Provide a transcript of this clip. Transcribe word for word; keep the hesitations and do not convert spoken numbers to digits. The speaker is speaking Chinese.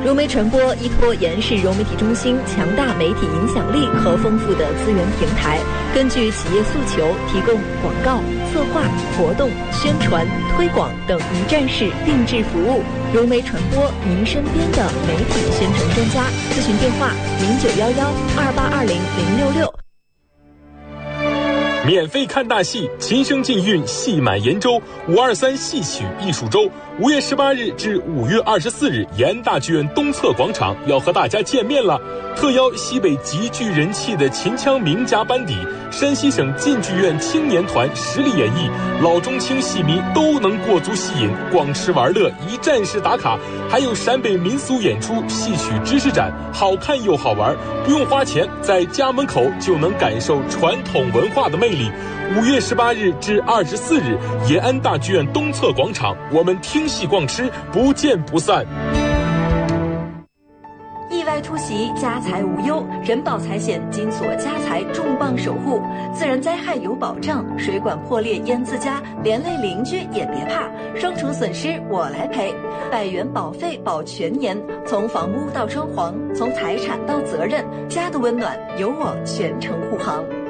融媒传播依托延世融媒体中心强大媒体影响力和丰富的资源平台，根据企业诉求，提供广告、策划、活动、宣传、推广等一站式定制服务。融媒传播，您身边的媒体宣传专家。咨询电话：零九幺幺二八二零零六六。 免费看大戏，琴声尽韵，戏满延州。五二三戏曲艺术周，五月十八日至五月二十四日，延安大剧院东侧广场要和大家见面了。特邀西北极具人气的秦腔名家班底，山西省晋剧院青年团实力演绎，老中青戏迷都能过足戏瘾，逛吃玩乐，一站式打卡。还有陕北民俗演出、戏曲知识展，好看又好玩，不用花钱，在家门口就能感受传统文化的魅力。五月十八日至二十四日，延安大剧院东侧广场，我们听戏逛吃，不见不散。 意外突袭，家财无忧，人保财险金锁家财重磅守护，自然灾害有保障，水管破裂淹自家，连累邻居也别怕，双重损失我来赔，百元保费保全年，从房屋到装潢，从财产到责任，家的温暖由我全程护航。